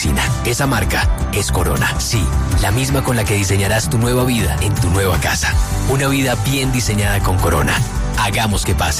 cocina. Esa marca es Corona. Sí, la misma con la que diseñarás tu nueva vida en tu nueva casa. Una vida bien diseñada con Corona. Hagamos que pase.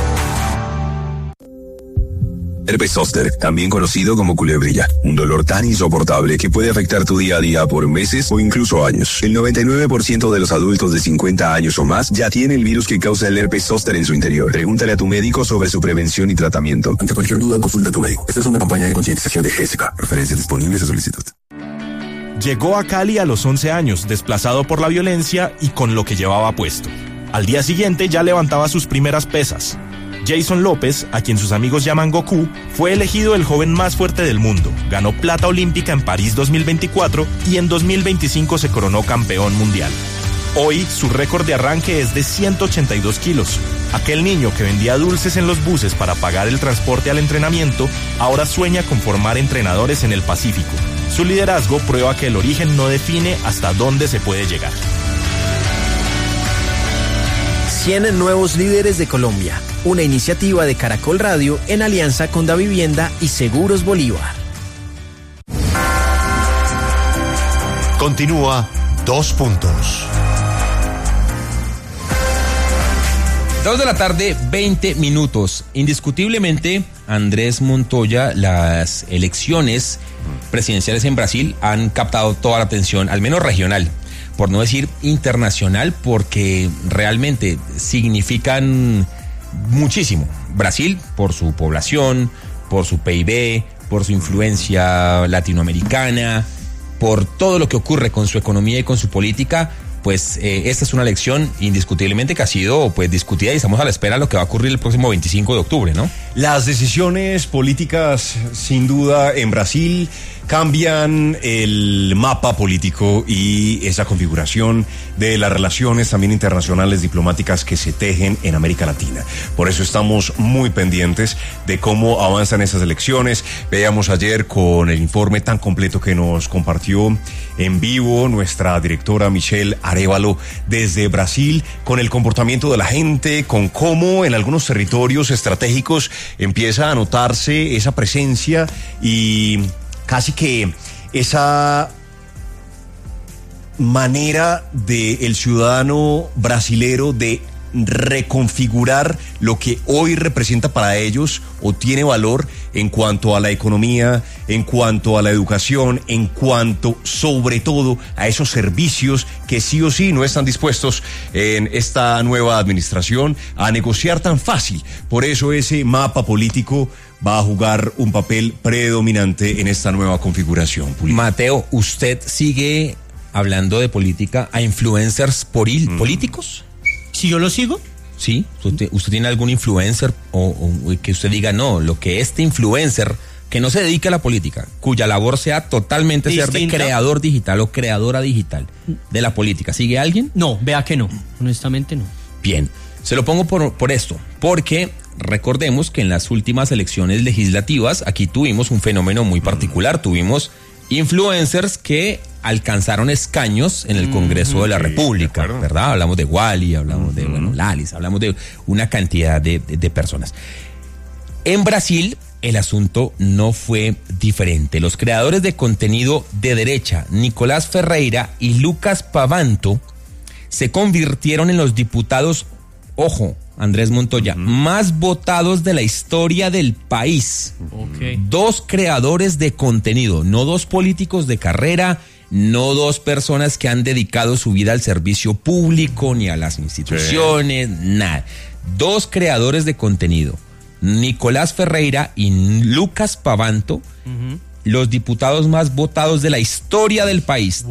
Herpes zóster, también conocido como culebrilla, un dolor tan insoportable que puede afectar tu día a día por meses o incluso años. El 99% de los adultos de 50 años o más ya tiene el virus que causa el herpes zóster en su interior. Pregúntale a tu médico sobre su prevención y tratamiento. Ante cualquier duda, consulta a tu médico. Esta es una campaña de concientización de GSK. Referencias disponibles a solicitud. Llegó a Cali a los 11 años, desplazado por la violencia y con lo que llevaba puesto. Al día siguiente ya levantaba sus primeras pesas. Jason López, a quien sus amigos llaman Goku, fue elegido el joven más fuerte del mundo. Ganó plata olímpica en París 2024 y en 2025 se coronó campeón mundial. Hoy su récord de arranque es de 182 kilos. Aquel niño que vendía dulces en los buses para pagar el transporte al entrenamiento, ahora sueña con formar entrenadores en el Pacífico. Su liderazgo prueba que el origen no define hasta dónde se puede llegar. 100 nuevos líderes de Colombia, una iniciativa de Caracol Radio en alianza con Davivienda y Seguros Bolívar. Continúa 2 puntos. 2 de la tarde, 20 minutos. Indiscutiblemente, Andrés Montoya, las elecciones presidenciales en Brasil han captado toda la atención, al menos regional, por no decir internacional, porque realmente significan muchísimo. Brasil, por su población, por su PIB, por su influencia latinoamericana, por todo lo que ocurre con su economía y con su política, pues esta es una elección indiscutiblemente que ha sido pues discutida y estamos a la espera de lo que va a ocurrir el próximo 25 de octubre, ¿no? Las decisiones políticas, sin duda, en Brasil cambian el mapa político y esa configuración de las relaciones también internacionales diplomáticas que se tejen en América Latina. Por eso estamos muy pendientes de cómo avanzan esas elecciones. Veíamos ayer con el informe tan completo que nos compartió en vivo nuestra directora Michelle Arévalo desde Brasil, con el comportamiento de la gente, con cómo en algunos territorios estratégicos empieza a notarse esa presencia y casi que esa manera del ciudadano brasilero de reconfigurar lo que hoy representa para ellos o tiene valor en cuanto a la economía, en cuanto a la educación, en cuanto sobre todo a esos servicios que sí o sí no están dispuestos en esta nueva administración a negociar tan fácil. Por eso ese mapa político va a jugar un papel predominante en esta nueva configuración. Mateo, ¿usted sigue hablando de política a influencers políticos? ¿Si yo lo sigo? Sí, ¿usted tiene algún influencer o que usted diga, no, lo que este influencer que no se dedique a la política, cuya labor sea totalmente ser de creador digital o creadora digital de la política, ¿sigue alguien? No, vea que no, honestamente no. Bien, se lo pongo por esto, porque recordemos que en las últimas elecciones legislativas aquí tuvimos un fenómeno muy particular, tuvimos influencers que alcanzaron escaños en el Congreso de la República, ¿verdad? Hablamos de Wally, hablamos de Lalis, hablamos de una cantidad de personas. En Brasil, el asunto no fue diferente. Los creadores de contenido de derecha, Nicolás Ferreira y Lucas Pavanto, se convirtieron en los diputados, ojo, Andrés Montoya, más votados de la historia del país. Okay. 2 creadores de contenido, no 2 políticos de carrera, no 2 personas que han dedicado su vida al servicio público ni a las instituciones, nada. 2 creadores de contenido, Nicolás Ferreira y Lucas Pavanto, los diputados más votados de la historia del país,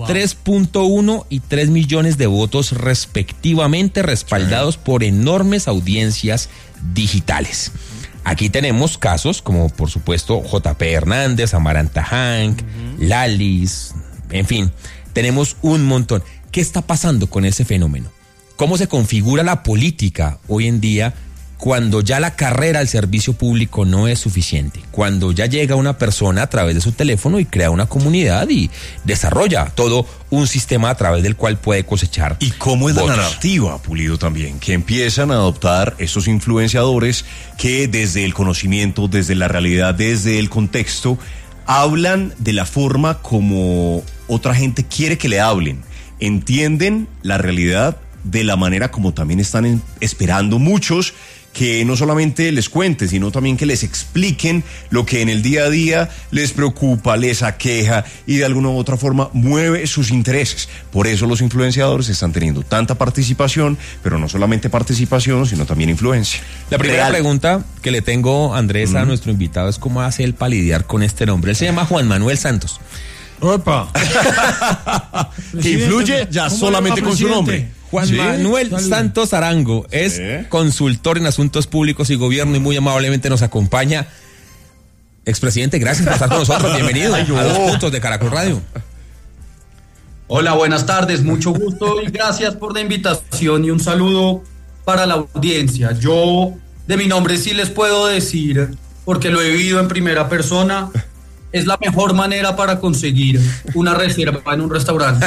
3.1 y 3 millones de votos respectivamente, respaldados por enormes audiencias digitales. Aquí tenemos casos como, por supuesto, JP Hernández, Amaranta Hank, Lalis, en fin, tenemos un montón. ¿Qué está pasando con ese fenómeno? ¿Cómo se configura la política hoy en día cuando ya la carrera al servicio público no es suficiente? Cuando ya llega una persona a través de su teléfono y crea una comunidad y desarrolla todo un sistema a través del cual puede cosechar. ¿Y cómo es votos? La narrativa, Pulido, también? Que empiezan a adoptar esos influenciadores que desde el conocimiento, desde la realidad, desde el contexto, hablan de la forma como otra gente quiere que le hablen, entienden la realidad de la manera como también están esperando muchos que no solamente les cuente, sino también que les expliquen lo que en el día a día les preocupa, les aqueja y de alguna u otra forma mueve sus intereses. Por eso los influenciadores están teniendo tanta participación, pero no solamente participación, sino también influencia. La primera pregunta que le tengo, Andrés, a nuestro invitado es cómo hace él para lidiar con este nombre. Él se llama Juan Manuel Santos. ¡Opa! Que influye ya solamente con su nombre. Juan Manuel Santos Arango es consultor en asuntos públicos y gobierno y muy amablemente nos acompaña. Expresidente, gracias por estar con nosotros. Bienvenido a 2 Puntos de Caracol Radio. Hola, buenas tardes, mucho gusto y gracias por la invitación y un saludo para la audiencia. Yo de mi nombre sí les puedo decir, porque lo he vivido en primera persona, es la mejor manera para conseguir una reserva en un restaurante.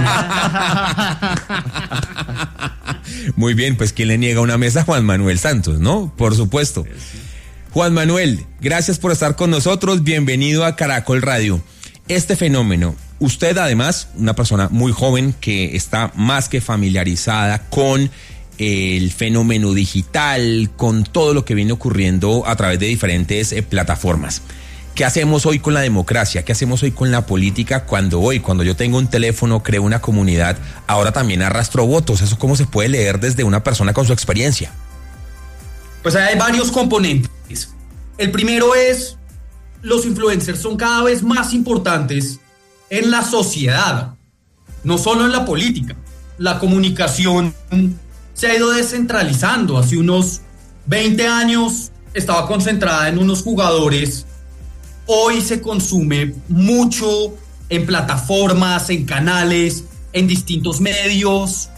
Muy bien, pues ¿quién le niega una mesa a Juan Manuel Santos, no? Por supuesto. Juan Manuel, gracias por estar con nosotros, bienvenido a Caracol Radio. Este fenómeno, usted además, una persona muy joven que está más que familiarizada con el fenómeno digital, con todo lo que viene ocurriendo a través de diferentes plataformas. ¿Qué hacemos hoy con la democracia? ¿Qué hacemos hoy con la política cuando yo tengo un teléfono, creo una comunidad, ahora también arrastro votos? ¿Eso cómo se puede leer desde una persona con su experiencia? Pues hay varios componentes. El primero es, los influencers son cada vez más importantes en la sociedad, no solo en la política. La comunicación se ha ido descentralizando. Hace unos 20 años estaba concentrada en unos jugadores. Hoy se consume mucho en plataformas, en canales, en distintos medios.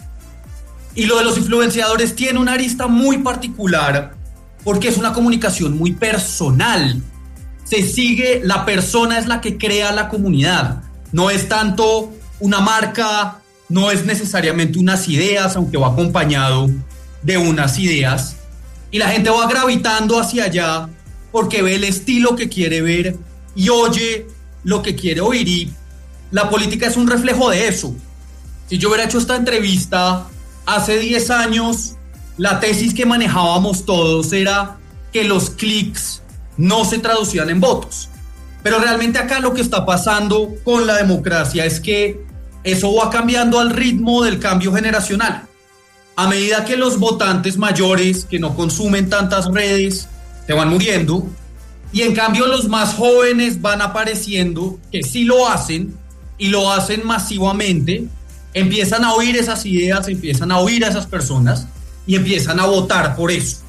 Y lo de los influenciadores tiene una arista muy particular porque es una comunicación muy personal. Se sigue, la persona es la que crea la comunidad. No es tanto una marca, no es necesariamente unas ideas, aunque va acompañado de unas ideas. Y la gente va gravitando hacia allá porque ve el estilo que quiere ver y oye lo que quiere oír, y la política es un reflejo de eso. Si yo hubiera hecho esta entrevista hace 10 años, la tesis que manejábamos todos era que los clics no se traducían en votos. Pero realmente acá lo que está pasando con la democracia es que eso va cambiando al ritmo del cambio generacional. A medida que los votantes mayores que no consumen tantas redes se van muriendo, y en cambio los más jóvenes van apareciendo que sí lo hacen y lo hacen masivamente, empiezan a oír esas ideas, empiezan a oír a esas personas y empiezan a votar por eso.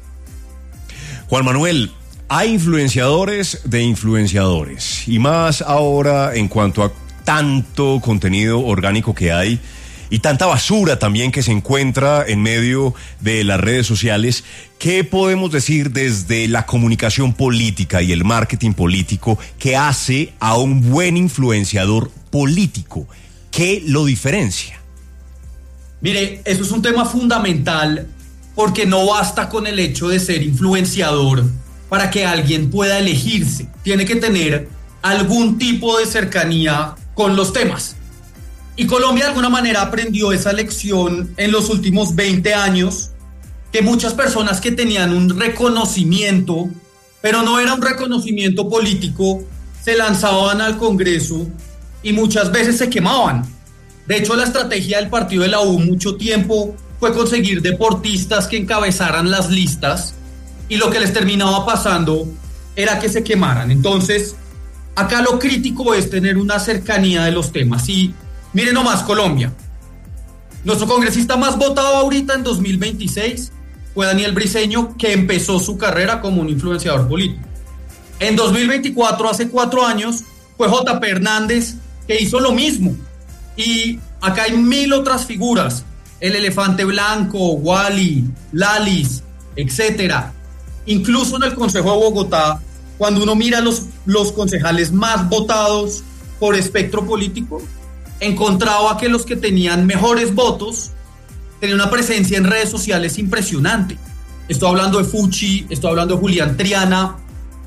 Juan Manuel, hay influenciadores de influenciadores, y más ahora en cuanto a tanto contenido orgánico que hay y tanta basura también que se encuentra en medio de las redes sociales. ¿Qué podemos decir desde la comunicación política y el marketing político que hace a un buen influenciador político? ¿Qué lo diferencia? Mire, eso es un tema fundamental porque no basta con el hecho de ser influenciador para que alguien pueda elegirse. Tiene que tener algún tipo de cercanía con los temas. Y Colombia de alguna manera aprendió esa lección en los últimos 20 años, que muchas personas que tenían un reconocimiento, pero no era un reconocimiento político, se lanzaban al Congreso y muchas veces se quemaban. De hecho, la estrategia del partido de la U mucho tiempo fue conseguir deportistas que encabezaran las listas, y lo que les terminaba pasando era que se quemaran. Entonces, acá lo crítico es tener una cercanía de los temas. Y miren nomás Colombia. Nuestro congresista más votado ahorita en 2026 fue Daniel Briceño, que empezó su carrera como un influenciador político. En 2024, hace 4 años, fue J.P. Hernández, que hizo lo mismo. Y acá hay 1000 otras figuras. El Elefante Blanco, Wally, Lalis, etcétera. Incluso en el Consejo de Bogotá, cuando uno mira los concejales más votados por espectro político, encontraba que los que tenían mejores votos tenían una presencia en redes sociales impresionante. Estoy hablando de Fuchi, estoy hablando de Julián Triana,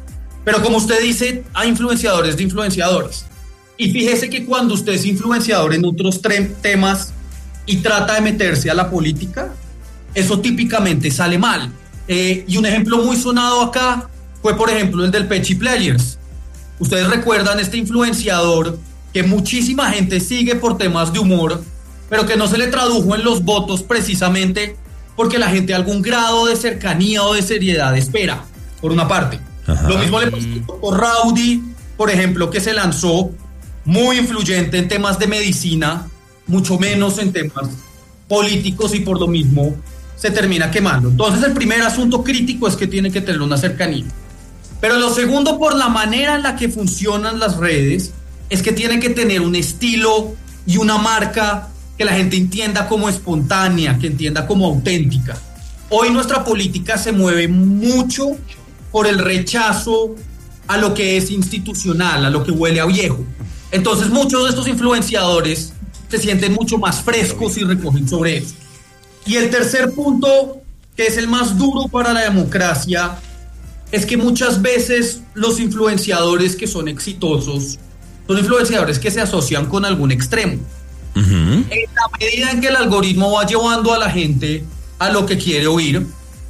Pero como usted dice, hay influenciadores de influenciadores. Y fíjese que cuando usted es influenciador en otros temas y trata de meterse a la política, eso típicamente sale mal. Y un ejemplo muy sonado acá fue, por ejemplo, el del Pechi Players. Ustedes recuerdan este influenciador que muchísima gente sigue por temas de humor, pero que no se le tradujo en los votos precisamente porque la gente algún grado de cercanía o de seriedad espera, por una parte. Ajá. Lo mismo le pasó a Rowdy, por ejemplo, que se lanzó muy influyente en temas de medicina, mucho menos en temas políticos, y por lo mismo se termina quemando. Entonces el primer asunto crítico es que tiene que tener una cercanía. Pero lo segundo, por la manera en la que funcionan las redes, es que tiene que tener un estilo y una marca que la gente entienda como espontánea, que entienda como auténtica. Hoy nuestra política se mueve mucho por el rechazo a lo que es institucional, a lo que huele a viejo. Entonces muchos de estos influenciadores se sienten mucho más frescos y recogen sobre eso. Y el tercer punto, que es el más duro para la democracia, es que muchas veces los influenciadores que son exitosos son influenciadores que se asocian con algún extremo. Uh-huh. En la medida en que el algoritmo va llevando a la gente a lo que quiere oír,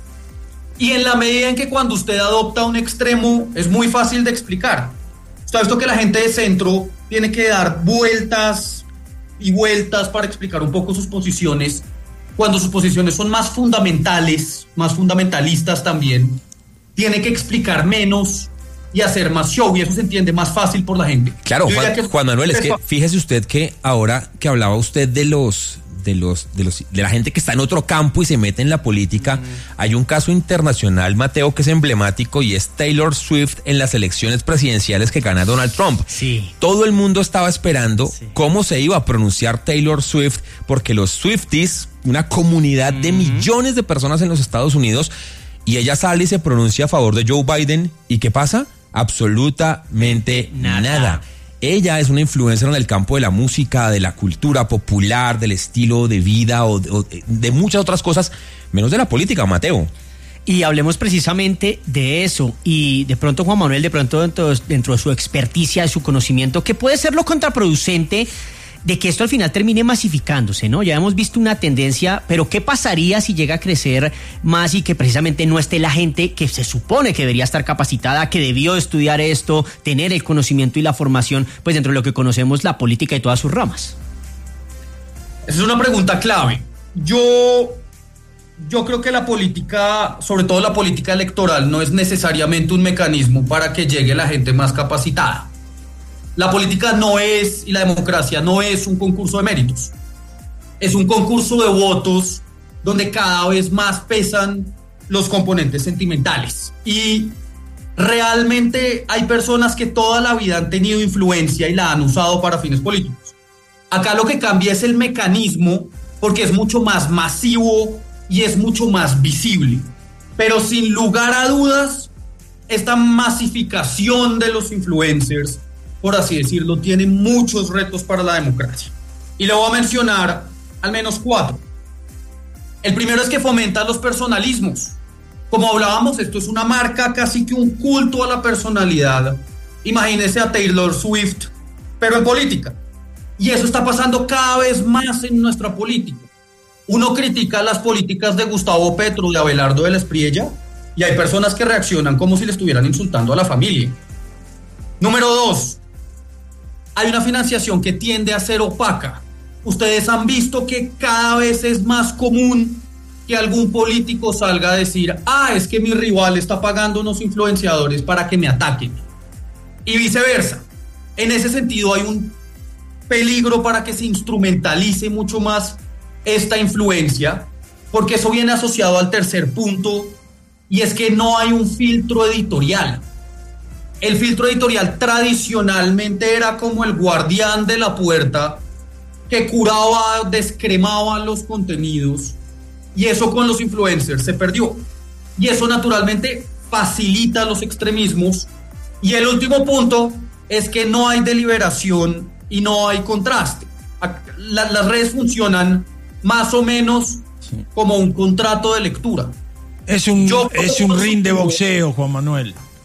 y en la medida en que cuando usted adopta un extremo es muy fácil de explicar. Usted ha visto que la gente de centro tiene que dar vueltas y vueltas para explicar un poco sus posiciones, cuando sus posiciones son más fundamentales, más fundamentalistas también, tiene que explicar menos y hacer más show, y eso se entiende más fácil por la gente. Claro, Juan Manuel, es que fíjese usted que ahora que hablaba usted de la gente que está en otro campo y se mete en la política, hay un caso internacional, Mateo, que es emblemático, y es Taylor Swift en las elecciones presidenciales que gana Donald Trump. Sí. Todo el mundo estaba esperando cómo se iba a pronunciar Taylor Swift, porque los Swifties, una comunidad de millones de personas en los Estados Unidos, y ella sale y se pronuncia a favor de Joe Biden, ¿y qué pasa? Absolutamente nada. Ella es una influencer en el campo de la música, de la cultura popular, del estilo de vida o de muchas otras cosas, menos de la política, Mateo. Y hablemos precisamente de eso. Y de pronto, Juan Manuel, dentro de su experticia, de su conocimiento, ¿qué puede ser lo contraproducente de que esto al final termine masificándose, ¿no? Ya hemos visto una tendencia, pero ¿qué pasaría si llega a crecer más y que precisamente no esté la gente que se supone que debería estar capacitada, que debió estudiar esto, tener el conocimiento y la formación, pues dentro de lo que conocemos la política y todas sus ramas? Esa es una pregunta clave. Yo creo que la política, sobre todo la política electoral, no es necesariamente un mecanismo para que llegue la gente más capacitada. La política no es, y la democracia no es un concurso de méritos. Es un concurso de votos donde cada vez más pesan los componentes sentimentales. Y realmente hay personas que toda la vida han tenido influencia y la han usado para fines políticos. Acá lo que cambia es el mecanismo, porque es mucho más masivo y es mucho más visible. Pero sin lugar a dudas, esta masificación de los influencers, por así decirlo, tiene muchos retos para la democracia. Y le voy a mencionar al menos 4. El primero es que fomenta los personalismos. Como hablábamos, esto es una marca, casi que un culto a la personalidad. Imagínese a Taylor Swift, pero en política. Y eso está pasando cada vez más en nuestra política. Uno critica las políticas de Gustavo Petro, de Abelardo de la Espriella, y hay personas que reaccionan como si le estuvieran insultando a la familia. Número 2. Hay una financiación que tiende a ser opaca. Ustedes han visto que cada vez es más común que algún político salga a decir: es que mi rival está pagando unos influenciadores para que me ataquen. Y viceversa. En ese sentido hay un peligro para que se instrumentalice mucho más esta influencia, porque eso viene asociado al tercer punto, y es que no hay un filtro editorial. El filtro editorial tradicionalmente era como el guardián de la puerta que curaba, descremaba los contenidos, y eso con los influencers se perdió. Y eso naturalmente facilita los extremismos. Y el último punto es que no hay deliberación y no hay contraste. Las redes funcionan más o menos como un contrato de lectura. Es un ring de boxeo, Juan Manuel.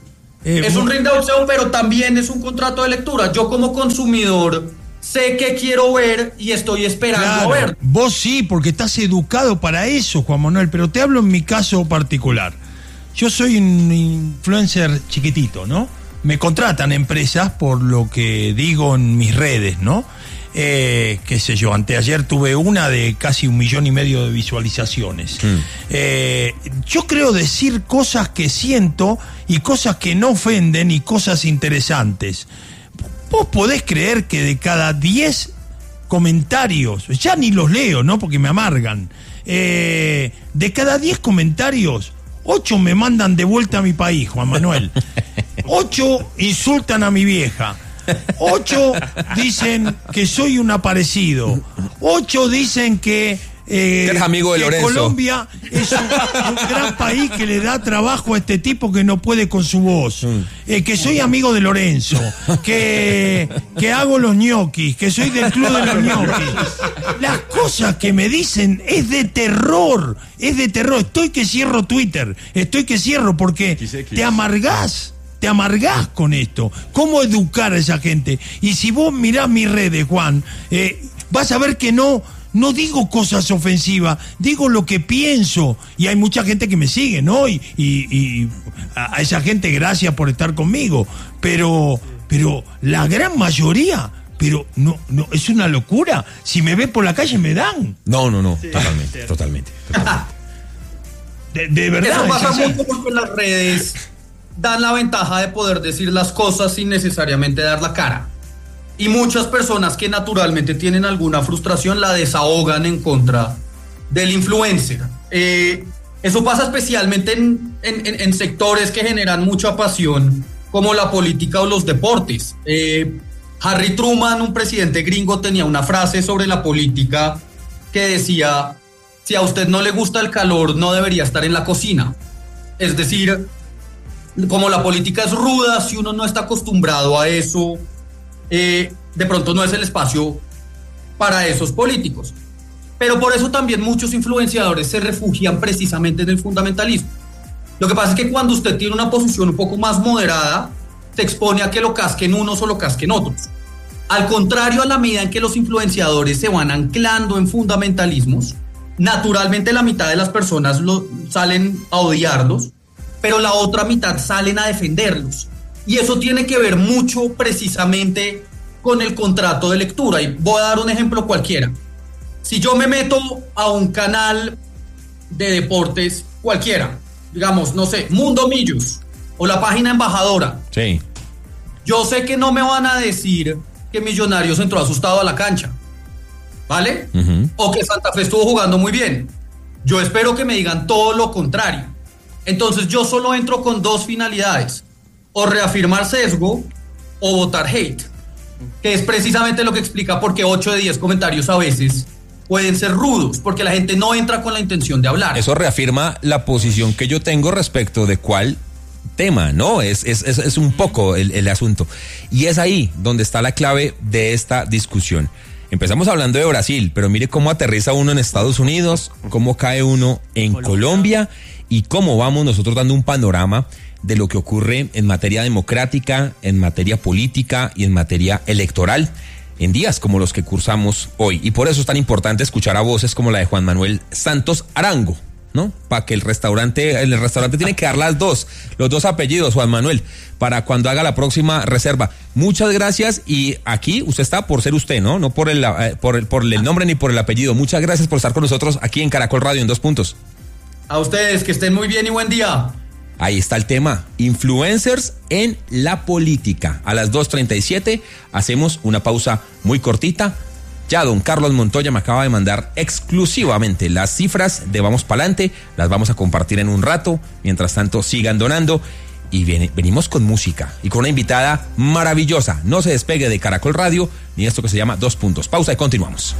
Es un ring de boxeo, pero también es un contrato de lectura. Yo como consumidor sé que quiero ver y estoy esperando ver. Vos sí, porque estás educado para eso, Juan Manuel, pero te hablo en mi caso particular. Yo soy un influencer chiquitito, ¿no? Me contratan empresas por lo que digo en mis redes, ¿no? Qué sé yo, anteayer tuve una de casi 1,5 millones de visualizaciones. Yo creo decir cosas que siento y cosas que no ofenden y cosas interesantes. Vos podés creer que de cada 10 comentarios, ya ni los leo, ¿no? Porque me amargan. De cada 10 comentarios, 8 me mandan de vuelta a mi país, Juan Manuel. 8 insultan a mi vieja. 8 dicen que soy un aparecido. 8 dicen que eres amigo de Lorenzo. Colombia es un gran país que le da trabajo a este tipo que no puede con su voz. Que soy amigo de Lorenzo. Que hago los ñoquis. Que soy del club de los ñoquis. Las cosas que me dicen es de terror. Es de terror. Estoy que cierro Twitter. Estoy que cierro porque te amargás. Te amargás con esto. ¿Cómo educar a esa gente? Y si vos mirás mis redes, Juan, vas a ver que no digo cosas ofensivas, digo lo que pienso. Y hay mucha gente que me sigue, ¿no? Y a esa gente, gracias por estar conmigo. Pero la gran mayoría, no, es una locura. Si me ven por la calle, me dan. No, sí, totalmente. De verdad. Eso pasa mucho porque las redes dan la ventaja de poder decir las cosas sin necesariamente dar la cara. Y muchas personas que naturalmente tienen alguna frustración la desahogan en contra del influencer. Eso pasa especialmente en sectores que generan mucha pasión, como la política o los deportes. Harry Truman, un presidente gringo, tenía una frase sobre la política que decía: si a usted no le gusta el calor, no debería estar en la cocina. Es decir, como la política es ruda, si uno no está acostumbrado a eso, de pronto no es el espacio para esos políticos. Pero por eso también muchos influenciadores se refugian precisamente en el fundamentalismo. Lo que pasa es que cuando usted tiene una posición un poco más moderada, se expone a que lo casquen unos o lo casquen otros. Al contrario, a la medida en que los influenciadores se van anclando en fundamentalismos, naturalmente la mitad de las personas salen a odiarlos, pero la otra mitad salen a defenderlos. Y eso tiene que ver mucho precisamente con el contrato de lectura. Y voy a dar un ejemplo cualquiera. Si yo me meto a un canal de deportes cualquiera, digamos, no sé, Mundo Millos o la página Embajadora, sí, yo sé que no me van a decir que Millonarios entró asustado a la cancha, ¿vale? O que Santa Fe estuvo jugando muy bien. Yo espero que me digan todo lo contrario. Entonces yo solo entro con 2 finalidades: o reafirmar sesgo o votar hate, que es precisamente lo que explica por qué 8 de 10 comentarios a veces pueden ser rudos, porque la gente no entra con la intención de hablar. Eso reafirma la posición que yo tengo respecto de cuál tema, ¿no? Es un poco el asunto. Y es ahí donde está la clave de esta discusión. Empezamos hablando de Brasil, pero mire cómo aterriza uno en Estados Unidos, cómo cae uno en Colombia y cómo vamos nosotros dando un panorama de lo que ocurre en materia democrática, en materia política y en materia electoral en días como los que cursamos hoy. Y por eso es tan importante escuchar a voces como la de Juan Manuel Santos Arango, ¿no? Para que el restaurante tiene que dar los dos apellidos, Juan Manuel, para cuando haga la próxima reserva. Muchas gracias, y aquí usted está por ser usted, ¿no? No por el nombre ni por el apellido. Muchas gracias por estar con nosotros aquí en Caracol Radio en 2 Puntos. A ustedes, que estén muy bien y buen día. Ahí está el tema, influencers en la política. A las 2:37 hacemos una pausa muy cortita. Ya don Carlos Montoya me acaba de mandar exclusivamente las cifras de Vamos Pa'lante. Las vamos a compartir en un rato. Mientras tanto, sigan donando. Y venimos con música y con una invitada maravillosa. No se despegue de Caracol Radio ni esto que se llama 2 Puntos. Pausa y continuamos.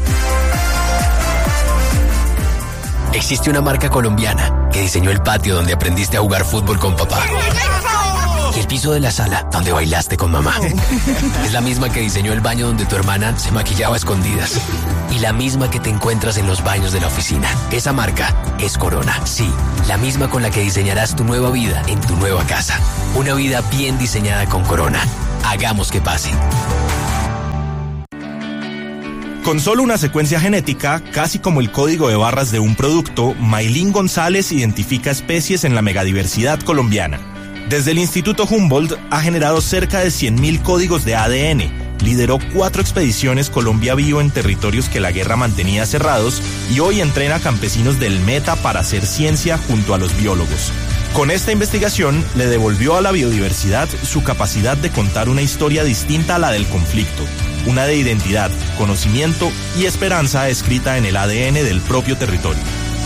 Existe una marca colombiana que diseñó el patio donde aprendiste a jugar fútbol con papá. Y el piso de la sala donde bailaste con mamá. Es la misma que diseñó el baño donde tu hermana se maquillaba a escondidas. Y la misma que te encuentras en los baños de la oficina. Esa marca es Corona. Sí, la misma con la que diseñarás tu nueva vida en tu nueva casa. Una vida bien diseñada con Corona. Hagamos que pase. Con solo una secuencia genética, casi como el código de barras de un producto, Maylin González identifica especies en la megadiversidad colombiana. Desde el Instituto Humboldt ha generado cerca de 100.000 códigos de ADN, lideró 4 expediciones Colombia Bio en territorios que la guerra mantenía cerrados y hoy entrena campesinos del Meta para hacer ciencia junto a los biólogos. Con esta investigación le devolvió a la biodiversidad su capacidad de contar una historia distinta a la del conflicto, una de identidad, conocimiento y esperanza escrita en el ADN del propio territorio.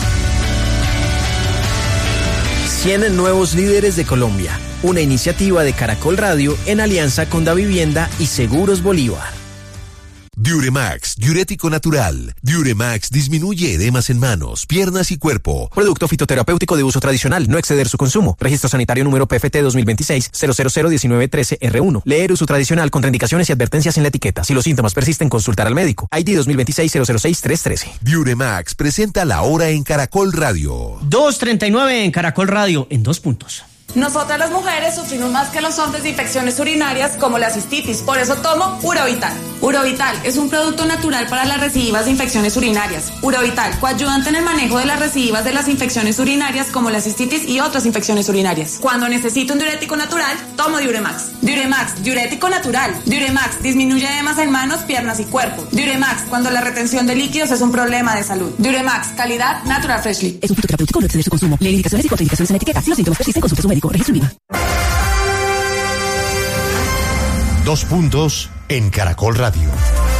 100 nuevos líderes de Colombia, una iniciativa de Caracol Radio en alianza con Davivienda y Seguros Bolívar. Diuremax, diurético natural. Diuremax disminuye edemas en manos, piernas y cuerpo. Producto fitoterapéutico de uso tradicional, no exceder su consumo. Registro sanitario número PFT 2026-0001913-R1. Leer uso tradicional, contraindicaciones y advertencias en la etiqueta. Si los síntomas persisten, consultar al médico. ID 2026-006-313. Diuremax presenta La Hora en Caracol Radio. 2:39 en Caracol Radio, en 2 puntos. Nosotras las mujeres sufrimos más que los hombres de infecciones urinarias como la cistitis, por eso tomo Urovital. Urovital es un producto natural para las recidivas de infecciones urinarias. Urovital, coayudante en el manejo de las recidivas de las infecciones urinarias como la cistitis y otras infecciones urinarias. Cuando necesito un diurético natural, tomo Diuremax. Diuremax, diurético natural. Diuremax, disminuye edemas en manos, piernas y cuerpo. Diuremax, cuando la retención de líquidos es un problema de salud. Diuremax, calidad Natural Freshly. Es un fitoterapéutico, no exceder su consumo. Lee indicaciones y contraindicaciones en la etiqueta. Si los síntomas persisten, consulte a su médico. Registro INVIMA. 2 puntos en Caracol Radio.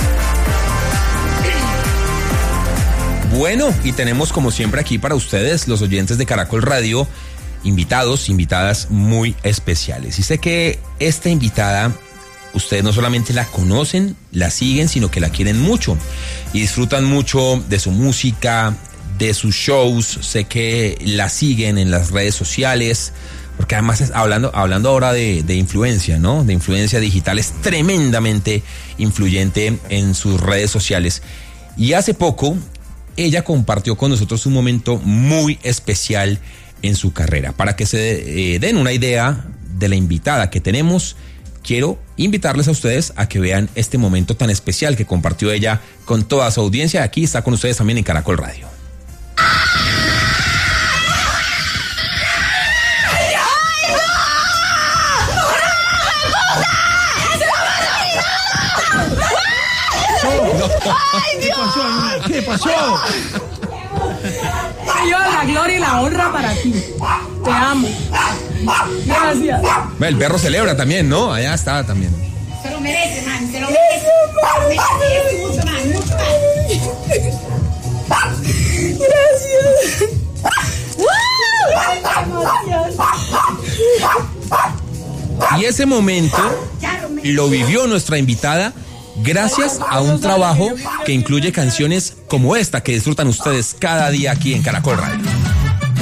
Bueno, y tenemos como siempre aquí para ustedes, los oyentes de Caracol Radio, invitadas muy especiales. Y sé que esta invitada, ustedes no solamente la conocen, la siguen, sino que la quieren mucho y disfrutan mucho de su música, de sus shows. Sé que la siguen en las redes sociales, porque además hablando ahora de influencia, ¿no? De influencia digital, es tremendamente influyente en sus redes sociales. Y hace poco, ella compartió con nosotros un momento muy especial en su carrera. Para que se den una idea de la invitada que tenemos, quiero invitarles a ustedes a que vean este momento tan especial que compartió ella con toda su audiencia. Aquí está con ustedes también en Caracol Radio. ¡Ay, Dios! ¿Qué pasó? Dios, la gloria y la honra para ti. Te amo. Gracias. El perro celebra también, ¿no? Allá está también. Se lo merece, man. Se lo merece. Mucho más, mucho más. Gracias. Y ese momento lo vivió nuestra invitada gracias a un trabajo que incluye canciones como esta que disfrutan ustedes cada día aquí en Caracol Radio.